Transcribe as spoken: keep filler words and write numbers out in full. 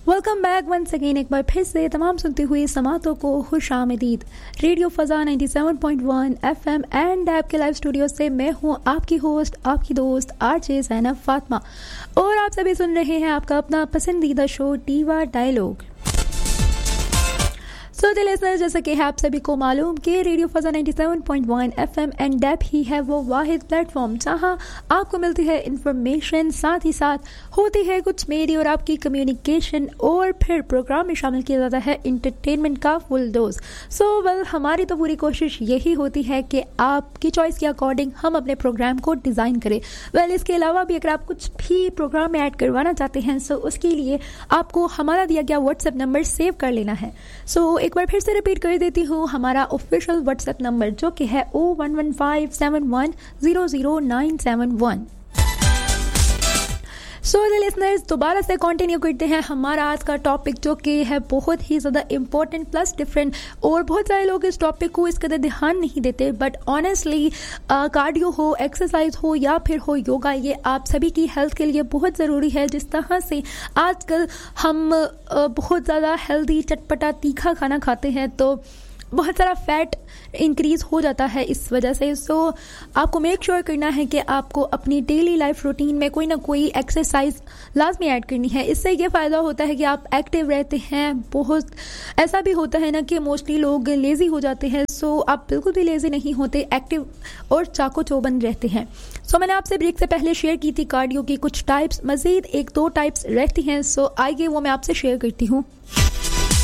Welcome back once again, एक बार फिर से तमाम सुनते हुए समातों को खुश आमदीद। Radio फजा ninety seven point one FM and app के लाइव स्टूडियो से मैं हूं आपकी होस्ट, आपकी दोस्त आरजे ज़ैनब फातिमा, और आप सभी सुन रहे हैं आपका अपना पसंदीदा show diva dialogue. So the listeners, जैसा कि है आप सभी को मालूम कि radio फजा ninety seven point one FM and dab ही है वो वाहिद प्लेटफॉर्म जहां आपको मिलती है इंफॉर्मेशन, साथ ही साथ होती है कुछ मेरी और आपकी कम्युनिकेशन, और फिर प्रोग्राम में शामिल किया जाता है इंटरटेनमेंट का फुल डोज। सो वेल, हमारी तो पूरी कोशिश यही होती है कि आपकी चॉइस के अकॉर्डिंग हम अपने प्रोग्राम को डिज़ाइन करें। वेल well, इसके अलावा भी अगर आप कुछ भी प्रोग्राम में ऐड करवाना चाहते हैं सो उसके लिए आपको हमारा दिया गया व्हाट्सएप नंबर सेव कर लेना है। सो so, एक बार फिर से रिपीट कर देती हूँ हमारा ऑफिशियल व्हाट्सएप नंबर, जो कि है ओ one one five seven one zero zero nine seven one. So the listeners, दोबारा से कंटिन्यू करते हैं हमारा आज का टॉपिक, जो कि है बहुत ही ज़्यादा इम्पोर्टेंट प्लस डिफरेंट, और बहुत सारे लोग इस टॉपिक को इस कदर ध्यान नहीं देते। बट ऑनेस्टली कार्डियो हो, एक्सरसाइज हो या फिर हो योगा, ये आप सभी की हेल्थ के लिए बहुत ज़रूरी है। जिस तरह से आजकल हम uh, बहुत ज़्यादा हेल्दी, चटपटा, तीखा खाना खाते हैं तो बहुत सारा फैट इंक्रीज़ हो जाता है इस वजह से। सो so, आपको मेक श्योर करना है कि आपको अपनी डेली लाइफ रूटीन में कोई ना कोई एक्सरसाइज लाजमी ऐड करनी है। इससे ये फ़ायदा होता है कि आप एक्टिव रहते हैं। बहुत ऐसा भी होता है ना कि मोस्टली लोग लेज़ी हो जाते हैं। सो so, आप बिल्कुल भी लेज़ी नहीं होते, एक्टिव और चाको चौबंद रहते हैं। सो so, मैंने आपसे ब्रेक से पहले शेयर की थी कार्डियो की कुछ टाइप्स, मज़ीद एक दो टाइप्स रहती हैं। सो so, आइए वो मैं आपसे शेयर करती हूँ।